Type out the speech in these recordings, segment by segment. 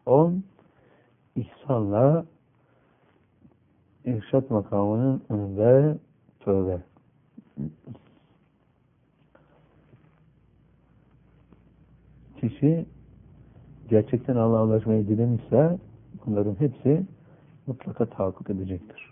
10 ihsanla irşat makamının önünde tövbe. Kişi gerçekten Allah'a ulaşmayı dilemişse bunların hepsi mutlaka tahakkuk edecektir.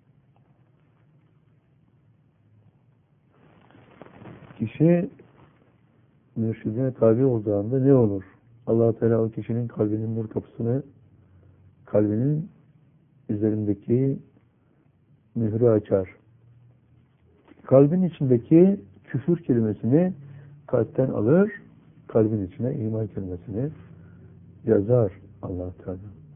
Kişi mürşidine tabi olduğu anda ne olur? Allah-u Teala o kişinin kalbinin nur kapısını, kalbinin üzerindeki mührü açar. Kalbin içindeki küfür kelimesini kalpten alır, kalbin içine iman kelimesini yazar Allah-u Teala.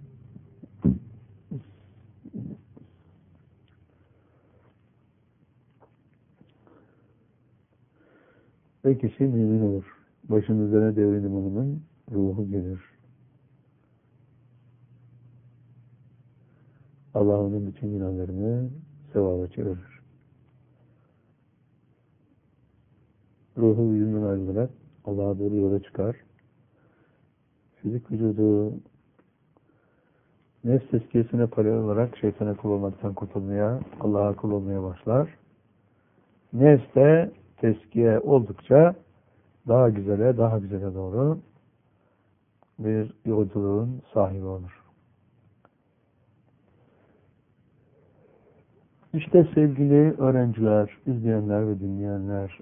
Ve kişi mümin olur. Başının üzerine devrin imanının ruhu gelir. Allah onun bütün günahlarını sevaba çevirir. Ruhu vücudundan ayrılarak Allah'a doğru yola çıkar. Fizik vücudu nefs tezkiyesine paralel olarak şeytana kul olmaktan kurtulmaya, Allah'a kul olmaya başlar. Nefs de tezkiye oldukça daha güzele doğru bir yolculuğun sahibi olur. İşte sevgili öğrenciler, izleyenler ve dinleyenler,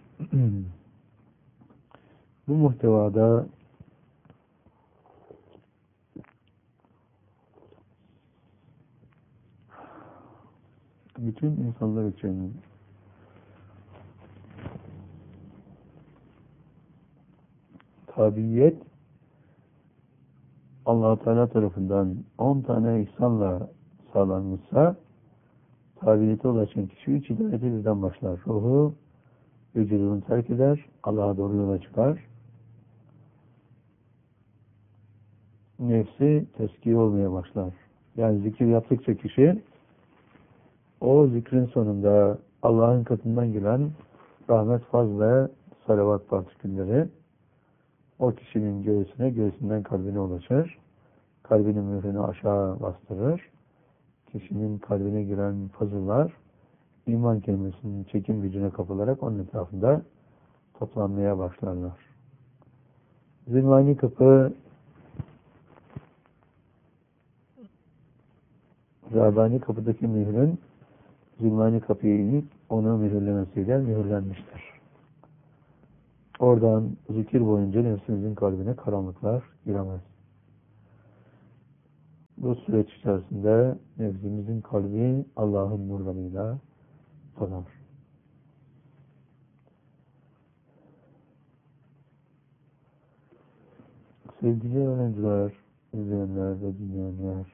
bu muhtevada bütün insanlar için tabiyet Allah-u Teala tarafından 10 tane ihsanla sağlanmışsa tabiyete ulaşan kişi 3 hidayete birden başlar. Ruhu vücudunu terk eder, Allah'a doğru yola çıkar. Nefsi teskiye olmaya başlar. Yani zikir yaptıkça kişi o zikrin sonunda Allah'ın katından gelen rahmet, faz ve salavat partikülleri o kişinin göğsünden kalbine ulaşır. Kalbinin mührünü aşağı bastırır. Kişinin kalbine giren fazıllar iman kelimesinin çekim gücüne kapılarak onun etrafında toplanmaya başlarlar. Zilmani kapı Rabbani kapıdaki mührün Zilmani kapıya inip onu mühürlemesiyle mühürlenmiştir. Oradan zikir boyunca nefsimizin kalbine karanlıklar giremez. Bu süreç içerisinde nefsimizin kalbi Allah'ın nurlarıyla dolar. Sevgili öğrenciler, izleyenler ve dinleyenler,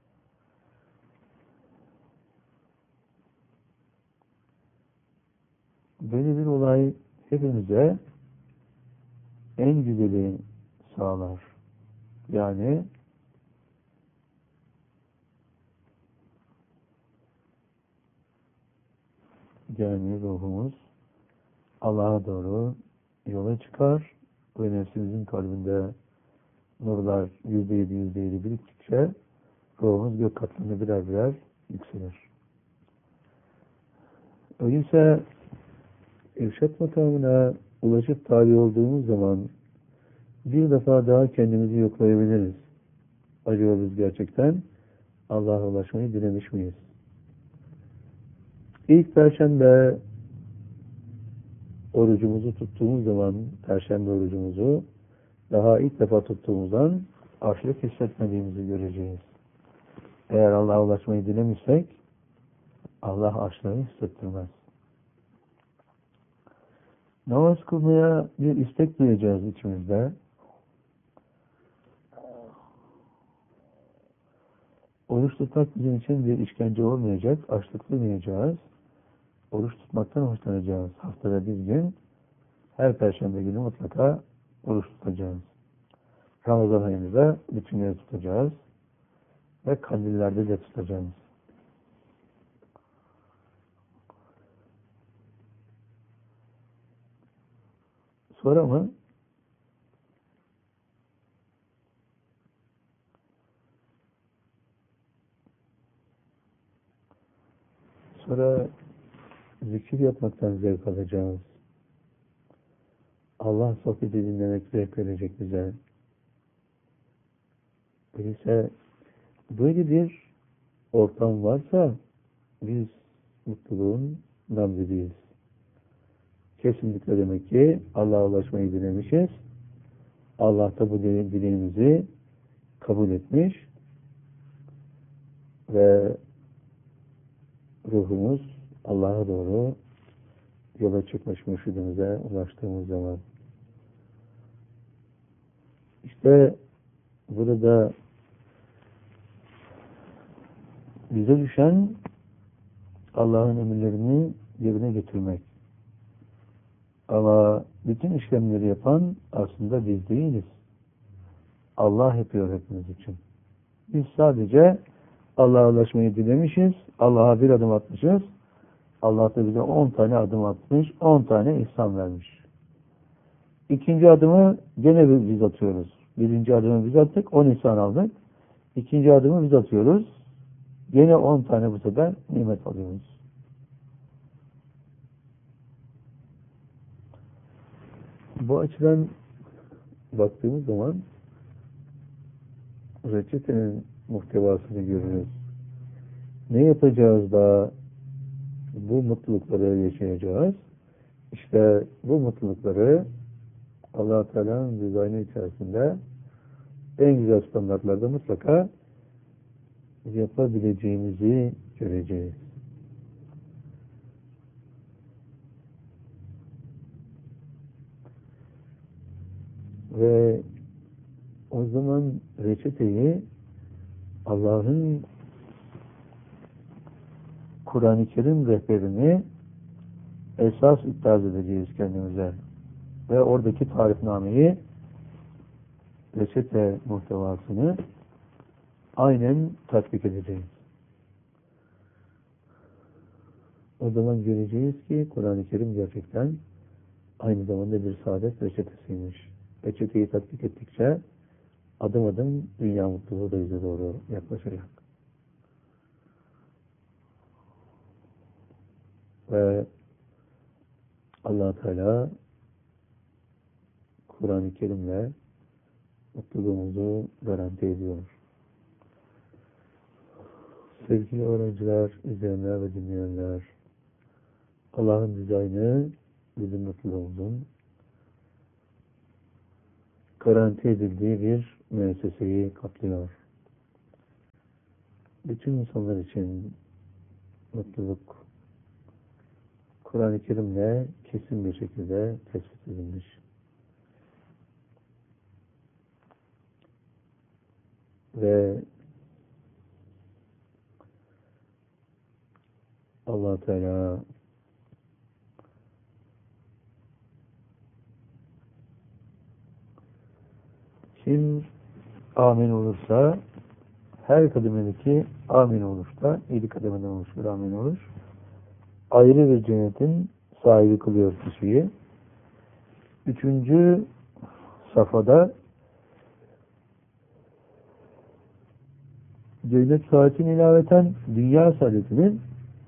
böyle bir olay hepimize en güzeli sağlar. Yani ruhumuz Allah'a doğru yola çıkar ve nefsimizin kalbinde nurlar %7 biriktikçe ruhumuz gök katlarına birer yükselir. Öyleyse irşat makamına ulaşıp tabi olduğumuz zaman bir defa daha kendimizi yoklayabiliriz. Acaba biz gerçekten Allah'a ulaşmayı dilemiş miyiz? İlk Perşembe orucumuzu tuttuğumuz zaman, Perşembe orucumuzu daha ilk defa tuttuğumuzdan açlık hissetmediğimizi göreceğiz. Eğer Allah'a ulaşmayı dilemişsek Allah açlığı hissettirmez. Namaz kılmaya bir istek duyacağız içimizde. Oruç tutmak bizim için bir işkence olmayacak, açlık duymayacağız. Oruç tutmaktan hoşlanacağız. Haftada bir gün, her Perşembe günü mutlaka oruç tutacağız. Ramazan ayında bütünleri tutacağız ve kandillerde de tutacağız. Sonra mı? sonra zikir yapmaktan zevk alacağız. Allah sohbeti dinlemek zevk verecek bize. Öyleyse böyle bir ortam varsa biz mutluluğun namzediyiz. Kesinlikle demek ki Allah'a ulaşmayı dilemişiz. Allah da bu dileğimizi kabul etmiş ve ruhumuz Allah'a doğru yola çıkmış mürşidimize ulaştığımız zaman. İşte burada bize düşen Allah'ın emirlerini yerine getirmek. Ama bütün işlemleri yapan aslında biz değiliz. Allah yapıyor hepimiz için. Biz sadece Allah'a ulaşmayı dilemişiz. Allah'a bir adım atmışız. Allah da bize 10 tane adım atmış, 10 tane ihsan vermiş. İkinci adımı gene biz atıyoruz. Birinci adımı biz attık, 10 ihsan aldık. İkinci adımı biz atıyoruz. Gene 10 tane bu sefer nimet alıyoruz. Bu açıdan baktığımız zaman reçetenin muhtevasını görürüz. Ne yapacağız da bu mutlulukları yaşayacağız? İşte bu mutlulukları Allah-u Teala'nın dizaynı içerisinde en güzel standartlarda mutlaka yapabileceğimizi göreceğiz. Ve o zaman reçeteyi Allah'ın Kur'an-ı Kerim rehberini esas iddiaz edeceğiz kendimize. Ve oradaki tarifnameyi, reçete muhtevasını aynen tatbik edeceğiz. O zaman göreceğiz ki Kur'an-ı Kerim gerçekten aynı zamanda bir saadet reçetesiymiş. Reçeteyi tatbik ettikçe adım adım dünya mutluluğu da bize doğru yaklaşacak. Ve Allah Teala Kur'an-ı Kerim'le mutluluğumuzu garanti ediyor. Sevgili öğrenciler, izleyenler ve dinleyenler, Allah'ın dizaynı bizim mutluluğumuzun garanti edildiği bir müesseseyi kaplıyor. Bütün insanlar için mutluluk Kur'an-ı Kerim'le kesin bir şekilde tespit edilmiş. Ve Allah Teala kim amin olursa her kademedeki amin olursa 7 kademeden oluşur amin olur. Ayrı bir cennetin sahibi kılıyor kişiyi. 3. safhada cennet saatine ilaveten dünya saadetinin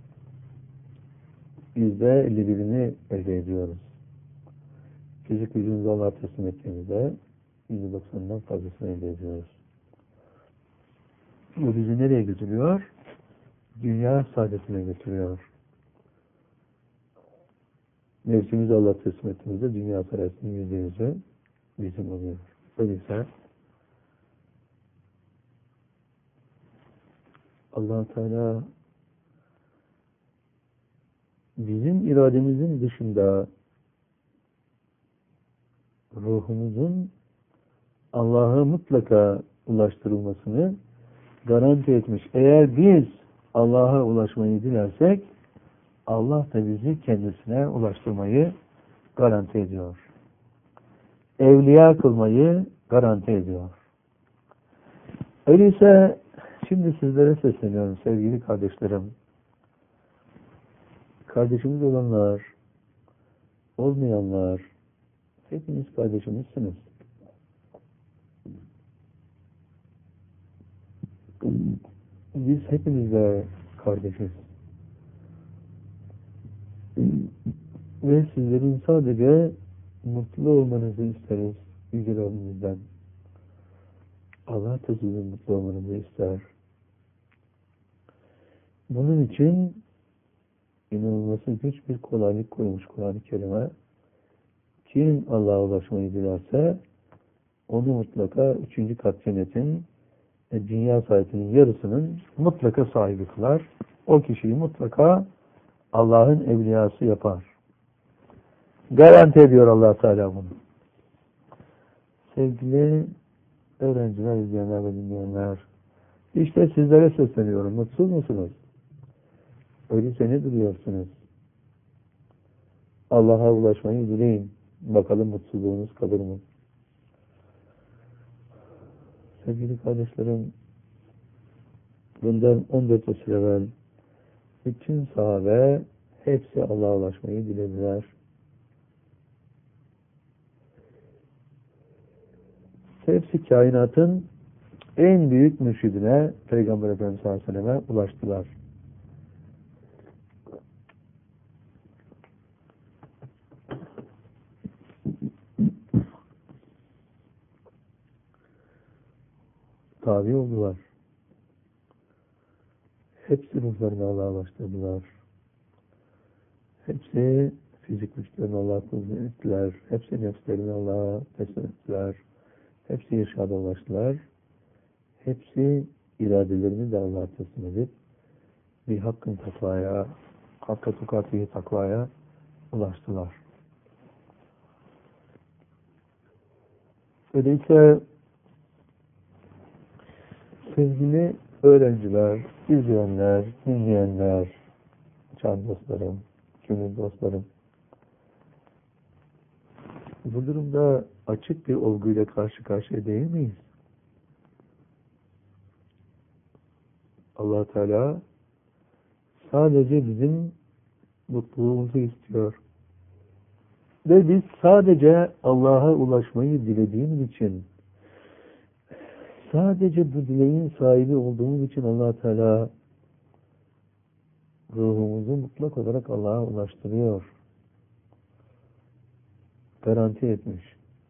%51'ini elde ediyoruz. Fizik gücümüzü Allah'a teslim ettiğimizde %90'dan fazlasını elde ediyoruz. Bu bizi nereye götürüyor? Dünya saadetine götürüyor. Nefsimizi Allah teslim ettiğimizde dünya saadetinin %100'ü bizim oluyor. Öyleyse Allah Teala bizim irademizin dışında ruhumuzun Allah'a mutlaka ulaştırılmasını garanti etmiş. Eğer biz Allah'a ulaşmayı dilersek Allah da bizi kendisine ulaştırmayı garanti ediyor. Evliya kılmayı garanti ediyor. Öyleyse şimdi sizlere sesleniyorum sevgili kardeşlerim. Kardeşimiz olanlar, olmayanlar, hepiniz kardeşimizsiniz. Biz hepimizle kardeşiz. Ve sizlerin sadece mutlu olmanızı isteriz Yüce Rabbimizden. Allah da sizin mutlu olmanızı ister. Bunun için inanılmaz güç bir kolaylık koymuş Kur'an-ı Kerim'e. Kim Allah'a ulaşmayı dilerse onu mutlaka 3. kat cennetin dünya sahibinin yarısının mutlaka sahibi kılar. O kişiyi mutlaka Allah'ın evliyası yapar. Garanti ediyor Allah Teala bunu. Sevgili öğrenciler, izleyenler ve dinleyenler, işte sizlere sesleniyorum. Mutsuz musunuz? Öyleyse ne duruyorsunuz? Allah'a ulaşmayı dileyin. Bakalım mutsuzluğunuz kalır mı? Sevgili kardeşlerim, bundan 14 asır evvel bütün sahabe hepsi Allah'a ulaşmayı dilediler. Hepsi kainatın en büyük mürşidine, Peygamber Efendimiz sallallahu aleyhi ve selleme ulaştılar. Tabi oldular. Hepsi ruhlarını Allah'a ulaştırdılar. Hepsi fizik güçlerini Allah'a teslim ettiler. Hepsi nefslerini Allah'a teslim ettiler. Hepsi irşada ulaştılar. Hepsi iradelerini de Allah'a teslim edip bir hakkın takvaya, hakka tukatiye takvaya ulaştılar. Öyleyse sevgili öğrenciler, izleyenler, dinleyenler, can dostlarım, gönül dostlarım, bu durumda açık bir olguyla karşı karşıya değil miyiz? Allah Teala sadece bizim mutluluğumuzu istiyor. Ve biz sadece Allah'a ulaşmayı dilediğimiz için, sadece bu dileğin sahibi olduğumuz için Allah Teala ruhumuzu mutlak olarak Allah'a ulaştırıyor. Garanti etmiş.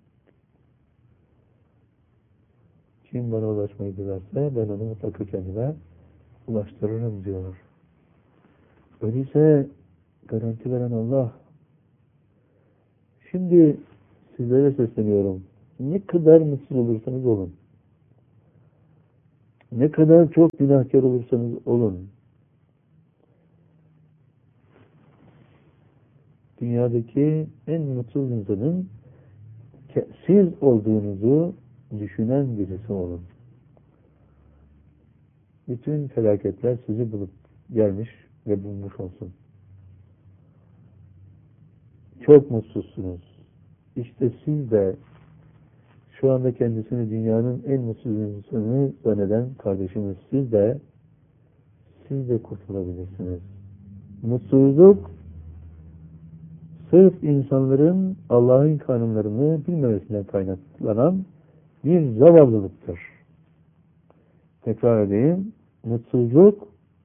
Kim bana ulaşmayı dilerse ben onu mutlaka kendime ulaştırırım diyor. Öyleyse garanti veren Allah. Şimdi sizlere sesleniyorum. Ne kadar mutsuz olursanız olun, ne kadar çok günahkar olursanız olun, dünyadaki en mutsuz insanın siz olduğunuzu düşünen birisi olun. Bütün felaketler sizi bulup gelmiş ve bulmuş olsun. Çok mutsuzsunuz. İşte siz de şu anda kendisini dünyanın en mutsuz insanı zanneden kardeşimiz, siz de kurtulabilirsiniz. Mutsuzluk sırf insanların Allah'ın kanunlarını bilmemesinden kaynaklanan bir zavallılıktır. Tekrar edeyim. Mutsuzluk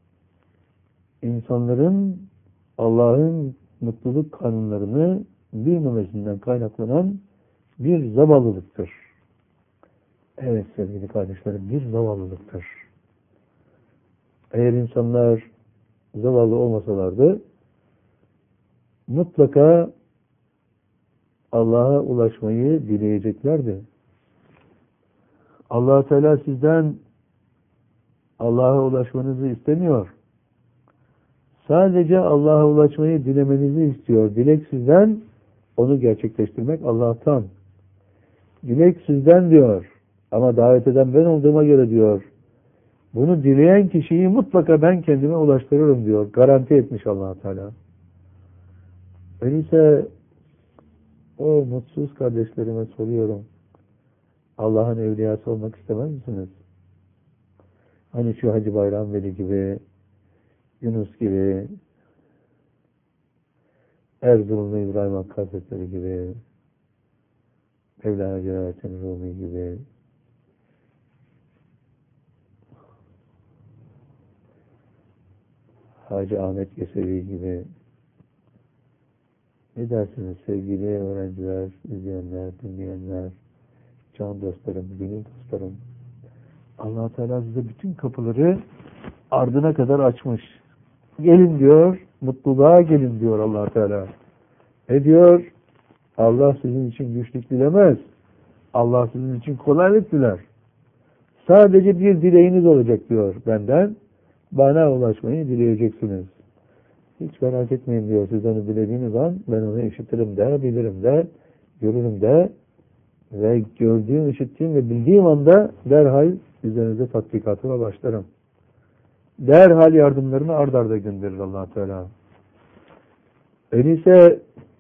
insanların Allah'ın mutluluk kanunlarını bilmemesinden kaynaklanan bir zavallılıktır. Evet sevgili kardeşlerim, bir zavallılıktır. Eğer insanlar zavallı olmasalardı mutlaka Allah'a ulaşmayı dileyeceklerdi. Allah Teala sizden Allah'a ulaşmanızı istemiyor. Sadece Allah'a ulaşmayı dilemenizi istiyor. Dilek sizden, onu gerçekleştirmek Allah'tan. Dilek sizden diyor. Ama davet eden ben olduğuma göre diyor. Bunu dileyen kişiyi mutlaka ben kendime ulaştırırım diyor. Garanti etmiş Allah Teala. Öyleyse o mutsuz kardeşlerime soruyorum. Allah'ın evliyası olmak istemez misiniz? Hani şu Hacı Bayram Veli gibi, Yunus gibi, Erzurumlu İbrahim Hakkı Hazretleri gibi, Mevlana Celaleddin Rumi gibi, Hacı Ahmet Yesevi gibi, Ne dersiniz sevgili öğrenciler, izleyenler, dinleyenler, can dostlarım, gönül dostlarım? Allah Teala size bütün kapıları ardına kadar açmış. Gelin diyor, mutluluğa gelin diyor Allah Teala. Ne diyor? Allah sizin için güçlük dilemez. Allah sizin için kolaylık diler. Sadece bir dileğiniz olacak diyor benden. Bana ulaşmayı dileyeceksiniz. Hiç merak etmeyin diyor. Siz onu dilediğiniz an ben onu işitirim de, bilirim de, görürüm de ve gördüğüm, işittiğim ve bildiğim anda derhal üzerinize tatbikatıma başlarım. Derhal yardımlarını ard arda gönderir Allah Teala. Öyleyse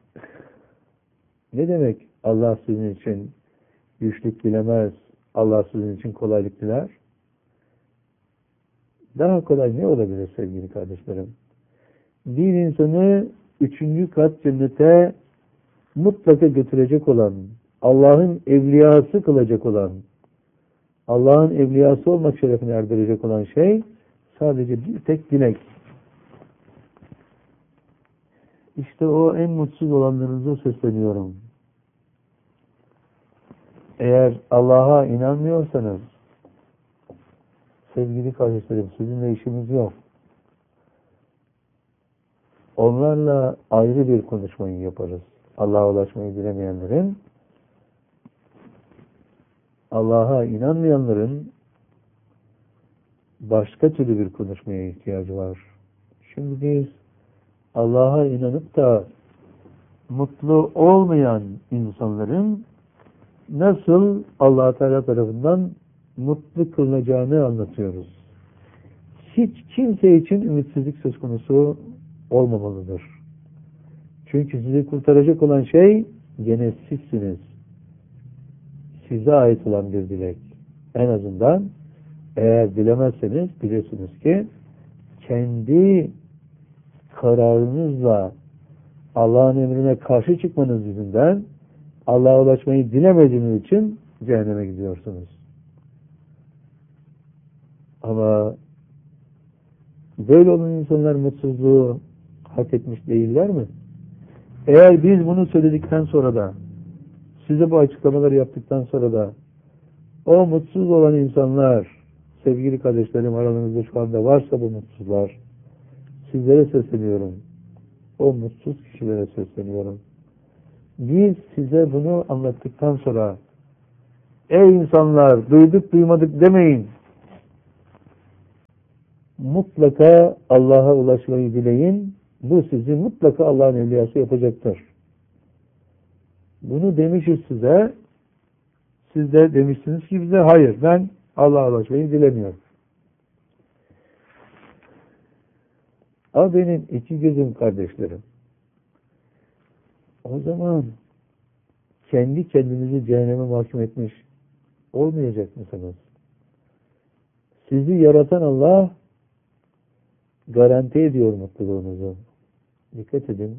ne demek Allah sizin için güçlük dilemez, Allah sizin için kolaylık diler? Daha kolay ne olabilir sevgili kardeşlerim? Bir insanı 3. kat cennete mutlaka götürecek olan, Allah'ın evliyası kılacak olan, Allah'ın evliyası olmak şerefine erdirecek olan şey sadece bir tek dilek. İşte o en mutsuz olanlarınıza sesleniyorum. Eğer Allah'a inanmıyorsanız, sevgili kardeşlerim, sizinle işimiz yok. Onlarla ayrı bir konuşmayı yaparız. Allah'a ulaşmayı dilemeyenlerin, Allah'a inanmayanların başka türlü bir konuşmaya ihtiyacı var. Şimdi biz Allah'a inanıp da mutlu olmayan insanların nasıl Allah Teala tarafından mutlu kılınacağını anlatıyoruz. Hiç kimse için ümitsizlik söz konusu olmamalıdır. Çünkü sizi kurtaracak olan şey gene sizsiniz. Size ait olan bir dilek. En azından eğer dilemezseniz bilirsiniz ki kendi kararınızla Allah'ın emrine karşı çıkmanız yüzünden Allah'a ulaşmayı dilemediğiniz için cehenneme gidiyorsunuz. Ama böyle olan insanlar mutsuzluğu hak etmiş değiller mi? Eğer biz bunu söyledikten sonra da, size bu açıklamaları yaptıktan sonra da o mutsuz olan insanlar, sevgili kardeşlerim, aranızda şu anda varsa bu mutsuzlar, sizlere sesleniyorum. O mutsuz kişilere sesleniyorum. Biz size bunu anlattıktan sonra ey insanlar duyduk duymadık demeyin. Mutlaka Allah'a ulaşmayı dileyin. Bu sizi mutlaka Allah'ın evliyası yapacaktır. Bunu demişiz size. Siz de demişsiniz ki bize hayır ben Allah'a ulaşmayı dilemiyorum. Ama benim iki gözüm kardeşlerim. O zaman kendi kendinizi cehenneme mahkum etmiş olmayacak mısınız? Sizi yaratan Allah garanti ediyor mutluluğunuzu. Dikkat edin.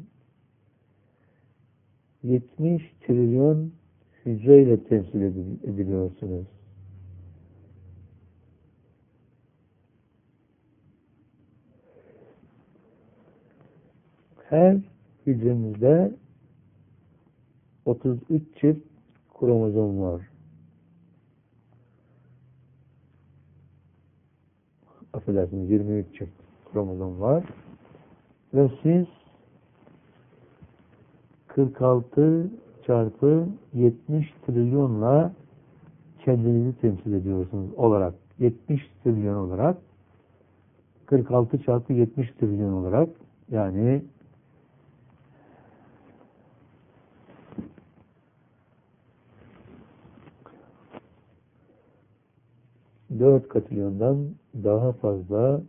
70 trilyon hücreyle temsil ediliyorsunuz. Her hücremizde 33 çift kromozom var. Affedersiniz 23 çift kromozom var. Ve siz 46 çarpı 70 trilyonla kendinizi temsil ediyorsunuz olarak. 70 trilyon olarak 46 çarpı 70 trilyon olarak yani 4 katrilyondan daha fazla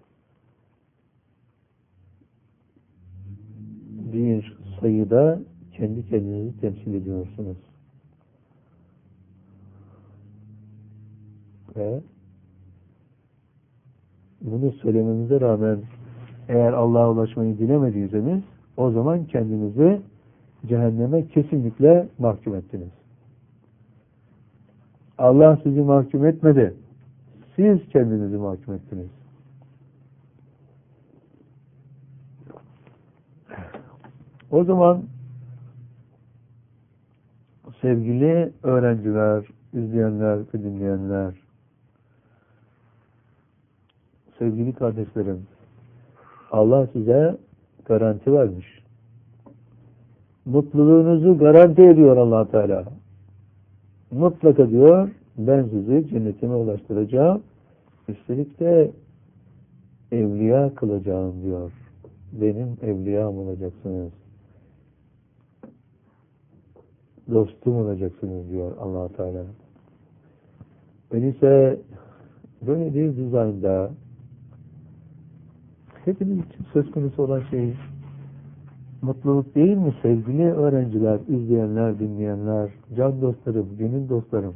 bir sayıda kendi kendinizi temsil ediyorsunuz. Ve bunu söylememize rağmen eğer Allah'a ulaşmayı dilemediyseniz o zaman kendinizi cehenneme kesinlikle mahkum ettiniz. Allah sizi mahkum etmedi. Siz kendinizi mahkum ettiniz. O zaman Sevgili öğrenciler, izleyenler ve dinleyenler, sevgili kardeşlerim, Allah size garanti vermiş. Mutluluğunuzu garanti ediyor Allah Teala. Mutlaka diyor, ben sizi cennetime ulaştıracağım. Üstelik de evliya kılacağım diyor. Benim evliyam olacaksınız. Dostum olacaksınız diyor Allah Teala. Öyleyse böyle bir dizaynda hepiniz için söz konusu olan şey mutluluk değil mi sevgili öğrenciler, izleyenler, dinleyenler, can dostlarım, gönül dostlarım?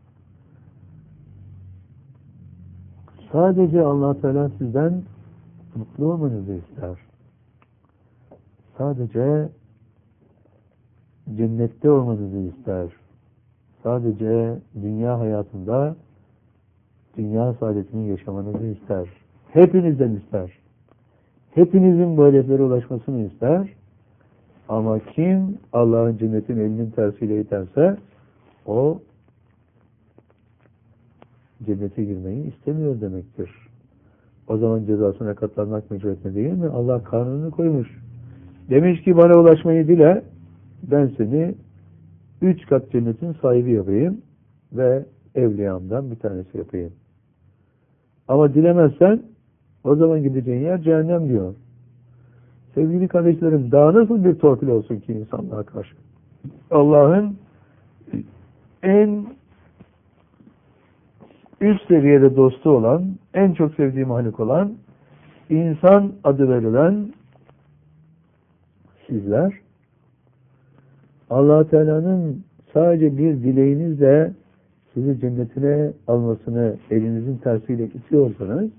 Sadece Allah Teala sizden mutlu olmanızı ister. Sadece cennette olmanızı ister. Sadece dünya hayatında dünya saadetini yaşamanızı ister. Hepinizden ister. Hepinizin bu hedeflere ulaşmasını ister. Ama kim Allah'ın cennetin elinin tersiyle iterse o cennete girmeyi istemiyor demektir. O zaman cezasına katlanmak mecburiyetinde değil mi? Allah kanunu koymuş. Demiş ki bana ulaşmayı dile, ben seni 3 kat cennetin sahibi yapayım ve evliyamdan bir tanesi yapayım. Ama dilemezsen o zaman gideceğin yer cehennem diyor. Sevgili kardeşlerim, daha nasıl bir torpil olsun ki insanlığa karşı? Allah'ın en üst seviyede dostu olan, en çok sevdiği mahluk olan, insan adı verilen sizler, Allah Teala'nın sadece bir dileğinizle sizi cennetine almasını elinizin tersiyle itiyorsanız,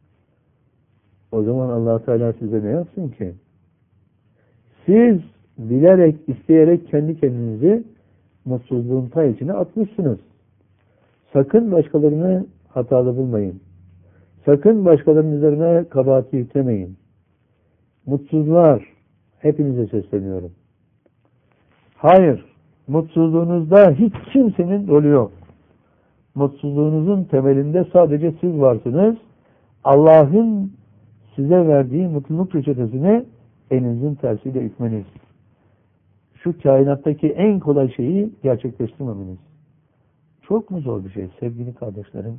o zaman Allah Teala size ne yapsın ki? Siz bilerek, isteyerek kendi kendinizi mutsuzluğun pay içine atmışsınız. Sakın başkalarını hatalı bulmayın. Sakın başkalarının üzerine kabahati yüklemeyin. Mutsuzlar, hepinize sesleniyorum. Hayır, mutsuzluğunuzda hiç kimsenin rolü yok. Mutsuzluğunuzun temelinde sadece siz varsınız. Allah'ın size verdiği mutluluk reçetesini elinizin tersiyle itmeniz. Şu kainattaki en kolay şeyi gerçekleştirmemeniz. Çok mu zor bir şey sevgili kardeşlerim?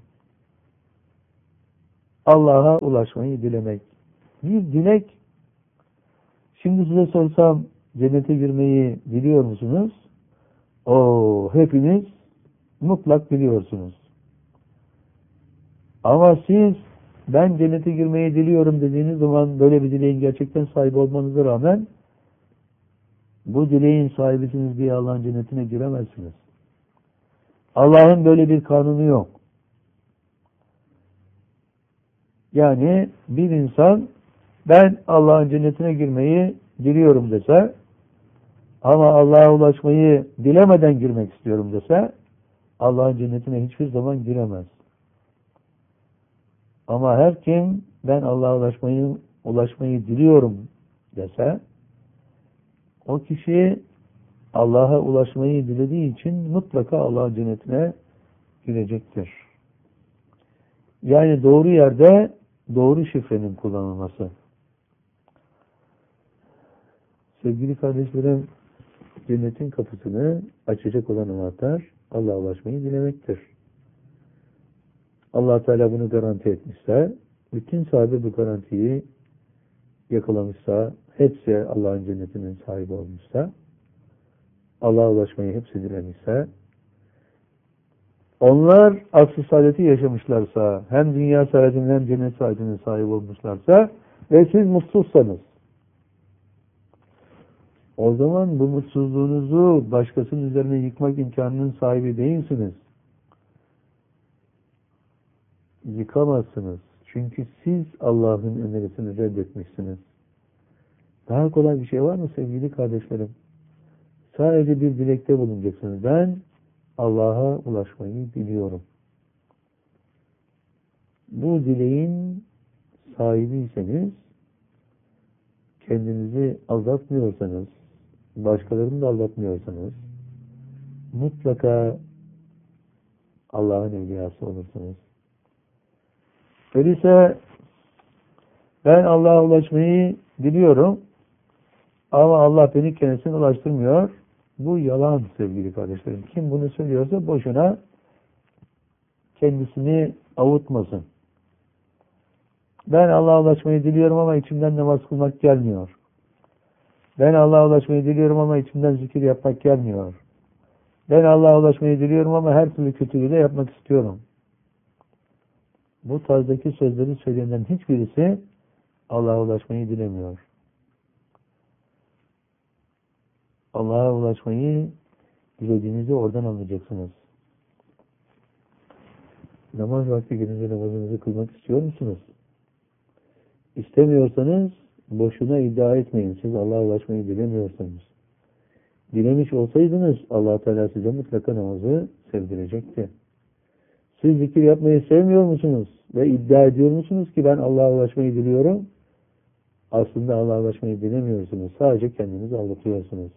Allah'a ulaşmayı dilemek. Bir dilek. Şimdi size sorsam cennete girmeyi biliyor musunuz? Hepiniz mutlak biliyorsunuz. Ama siz ben cennete girmeyi diliyorum dediğiniz zaman böyle bir dileğin gerçekten sahibi olmanıza rağmen bu dileğin sahibisiniz diye Allah'ın cennetine giremezsiniz. Allah'ın böyle bir kanunu yok. Yani bir insan ben Allah'ın cennetine girmeyi diliyorum dese ama Allah'a ulaşmayı dilemeden girmek istiyorum dese Allah'ın cennetine hiçbir zaman giremez. Ama her kim ben Allah'a ulaşmayı diliyorum dese o kişi Allah'a ulaşmayı dilediği için mutlaka Allah'ın cennetine girecektir. Yani doğru yerde doğru şifrenin kullanılması. Sevgili kardeşlerim, cennetin kapısını açacak olan anahtar Allah'a ulaşmayı dilemektir. Allah Teala bunu garanti etmişse, bütün sahibi bu garantiyi yakalamışsa, hepsi Allah'ın cennetinin sahibi olmuşsa, Allah'a ulaşmayı hepsi dilemişse, onlar asr-ı saadeti yaşamışlarsa, hem dünya saadetinin hem cennet saadetinin sahibi olmuşlarsa ve siz mutsuzsanız, o zaman bu mutsuzluğunuzu başkasının üzerine yıkmak imkanının sahibi değilsiniz. Yıkamazsınız. Çünkü siz Allah'ın önerisini reddetmişsiniz. Daha kolay bir şey var mı sevgili kardeşlerim? Sadece bir dilekte bulunacaksınız. Ben Allah'a ulaşmayı diliyorum. Bu dileğin sahibiyseniz, kendinizi aldatmıyorsanız, başkalarını da aldatmıyorsanız, mutlaka Allah'ın evliyası olursunuz. Öyleyse ben Allah'a ulaşmayı biliyorum ama Allah beni kendisine ulaştırmıyor. Bu yalan sevgili kardeşlerim. Kim bunu söylüyorsa boşuna kendisini avutmasın. Ben Allah'a ulaşmayı diliyorum ama içimden namaz kılmak gelmiyor. Ben Allah'a ulaşmayı diliyorum ama içimden zikir yapmak gelmiyor. Ben Allah'a ulaşmayı diliyorum ama her türlü kötülüğü de yapmak istiyorum. Bu tarzdaki sözleri söyleyenlerin hiçbirisi Allah'a ulaşmayı dilemiyor. Allah'a ulaşmayı dilediğinizi oradan anlayacaksınız. Namaz vakti gelince namazınızı kılmak istiyor musunuz? İstemiyorsanız boşuna iddia etmeyin. Siz Allah'a ulaşmayı dilemiyorsunuz. Dilemiş olsaydınız Allah Teala size mutlaka namazı sevdirecekti. Siz zikir yapmayı sevmiyor musunuz? Ve iddia ediyor musunuz ki ben Allah'a ulaşmayı diliyorum? Aslında Allah'a ulaşmayı dilemiyorsunuz. Sadece kendinizi aldatıyorsunuz.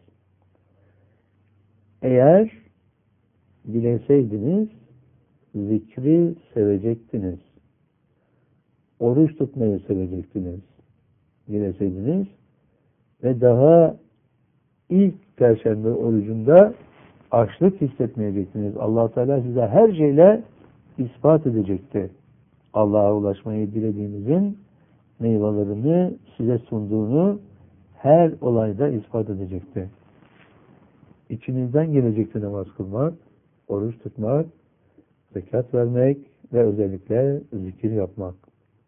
Eğer dileseydiniz zikri sevecektiniz. Oruç tutmayı sevecektiniz. Dileseydiniz ve daha ilk Perşembe orucunda açlık hissetmeyecektiniz. Allah Teala size her şeyle ispat edecekti. Allah'a ulaşmayı dilediğinizin meyvelerini size sunduğunu her olayda ispat edecekti. İçinizden gelecekti namaz kılmak, oruç tutmak, zekat vermek ve özellikle zikir yapmak.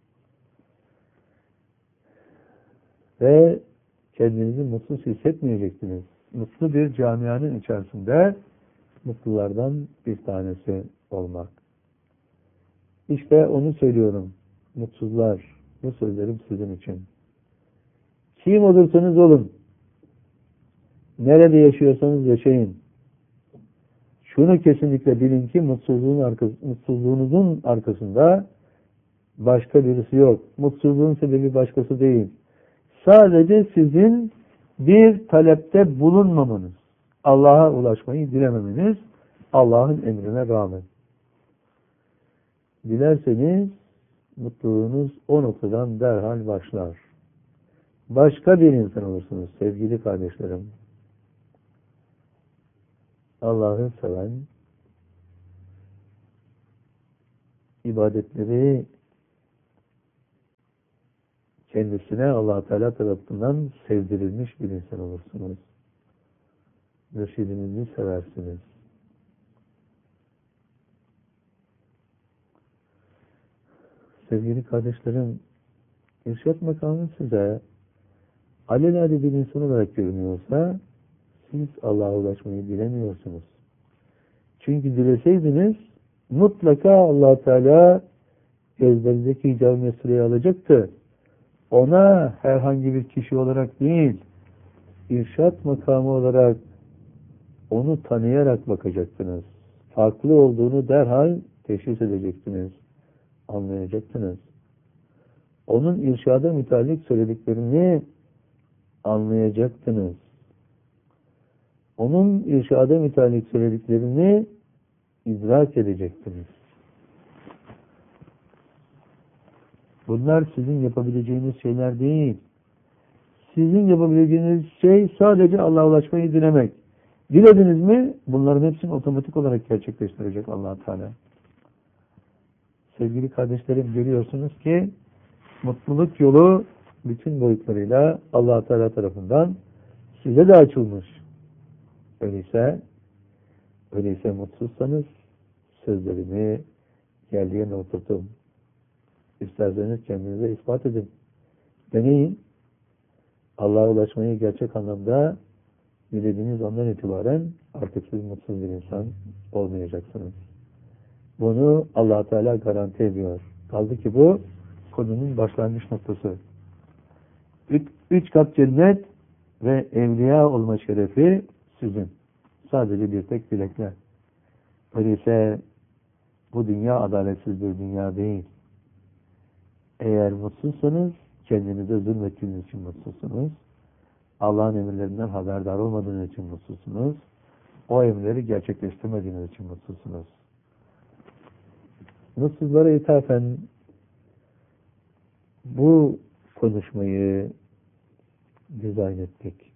Ve kendinizi mutsuz hissetmeyecektiniz. Mutlu bir camianın içerisinde mutlulardan bir tanesi olmak. İşte onu söylüyorum. Mutsuzlar, bu sözlerim sizin için. Kim olursanız olun, nerede yaşıyorsanız yaşayın. Şunu kesinlikle bilin ki mutsuzluğunuzun arkasında başka birisi yok. Mutsuzluğun sebebi başkası değil. Sadece sizin bir talepte bulunmamanız, Allah'a ulaşmayı dilememeniz, Allah'ın emrine rağmen. Dilerseniz mutluluğunuz o noktadan derhal başlar. Başka bir insan olursunuz sevgili kardeşlerim. Allah'ı seven, ibadetleri kendisine Allah Teala tarafından sevdirilmiş bir insan olursunuz. Mürşidinizi seversiniz. Sevgili kardeşlerim, irşad makamı size alelade bir insan olarak görünüyorsa siz Allah'a ulaşmayı dilemiyorsunuz. Çünkü dileseydiniz mutlaka Allah Teala gözlerinizdeki icab-ı mesleği alacaktı. Ona herhangi bir kişi olarak değil, irşad makamı olarak onu tanıyarak bakacaktınız. Farklı olduğunu derhal teşhis edecektiniz. Anlayacaktınız. Onun irşada müteallik söylediklerini anlayacaktınız. Onun irşada müteallik söylediklerini idrak edecektiniz. Bunlar sizin yapabileceğiniz şeyler değil. Sizin yapabileceğiniz şey sadece Allah'a ulaşmayı dilemek. Dilediniz mi bunların hepsini otomatik olarak gerçekleştirecek Allah Teala. Sevgili kardeşlerim, görüyorsunuz ki mutluluk yolu bütün boyutlarıyla Allah Teala tarafından size de açılmış. Öyleyse mutsuzsanız sözlerimi yerliğine oturtun. İsterseniz kendinize ispat edin. Deneyin. Allah'a ulaşmayı gerçek anlamda dilediğiniz andan itibaren artık siz mutsuz bir insan olmayacaksınız. Bunu Allah Teala garanti ediyor. Kaldı ki bu konunun başlangıç noktası. Üç kat cennet ve evliya olma şerefi sizin. Sadece bir tek dilekle. Öyleyse bu dünya adaletsiz bir dünya değil. Eğer mutsuzsanız kendinize zulmettiğiniz için mutsuzsunuz. Allah'ın emirlerinden haberdar olmadığınız için mutsuzsunuz. o emirleri gerçekleştirmediğiniz için mutsuzsunuz. Mutsuzlara ithafen bu konuşmayı dizayn ettik.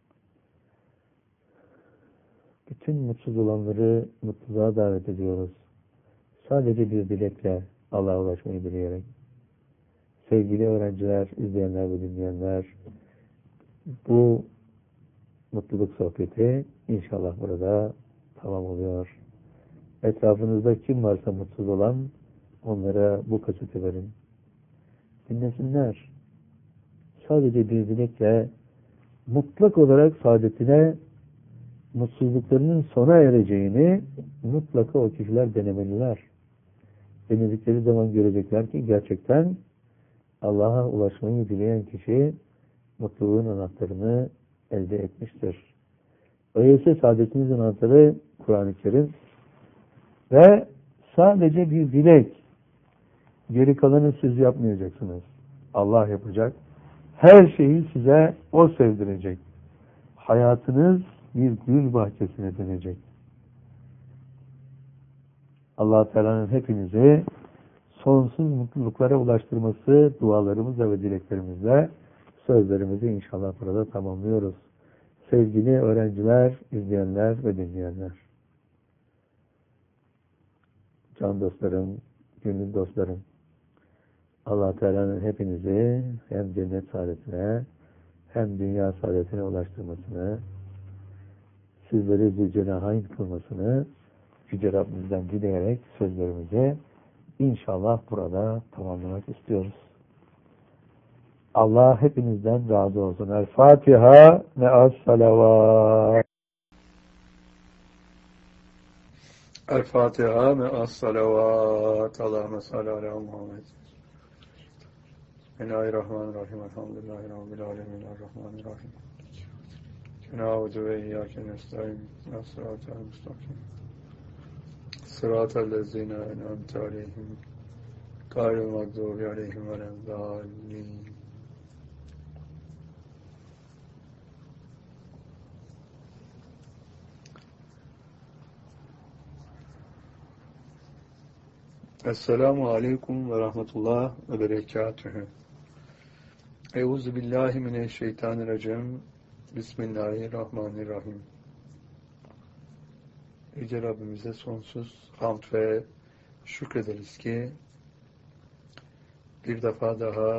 Bütün mutsuz olanları mutluluğa davet ediyoruz. Sadece bir dilekle Allah'a ulaşmayı dileyerek. Sevgili öğrenciler, izleyenler ve dinleyenler, bu mutluluk sohbeti inşallah burada tamam oluyor. Etrafınızda kim varsa mutsuz olan onlara bu kaseti verin. Dinlesinler. Sadece bir dilekle mutlak olarak saadetine, mutsuzluklarının sona ereceğini mutlaka o kişiler denemeliler. Denedikleri zaman görecekler ki gerçekten Allah'a ulaşmayı dileyen kişi mutluluğun anahtarını elde etmiştir. Öyleyse saadetimizin anahtarı Kur'an-ı Kerim ve sadece bir dilek. Geri kalanı siz yapmayacaksınız. Allah yapacak. Her şeyi size O sevdirecek. Hayatınız bir gül bahçesine dönecek. Allah Teala'nın hepinizi sonsuz mutluluklara ulaştırması dualarımızla ve dileklerimizle sözlerimizi inşallah burada tamamlıyoruz. Sevgili öğrenciler, izleyenler ve dinleyenler. Can dostlarım, gönül dostlarım. Allah Teala'nın hepinizi hem cennet saadetine hem dünya saadetine ulaştırmasını, sizleri zülcenahayn kılmasını Yüce Rabbimizden dileyerek sözlerimizi inşallah burada tamamlamak istiyoruz. Allah hepinizden razı olsun. El Fatiha ve as-salavat. El Fatiha ve as-salavat. Allahümme salli ala Muhammed. Bismillahirrahmanirrahim. Elhamdülillahi Rabbil alemin. Errahmanirrahim. Na'udu ve iyyâke nestaîn. Es-sirâtal mustakîm. Sıratal lezîne en'amte aleyhim. Gayril mağdûbi aleyhim veleddâllîn. Esselamu aleyküm ve rahmetullah ve berekatühü. Euzu billahi mineşşeytanirracim. Bismillahirrahmanirrahim. Yüce Rabbimize sonsuz hamd ve şükrederiz ki bir defa daha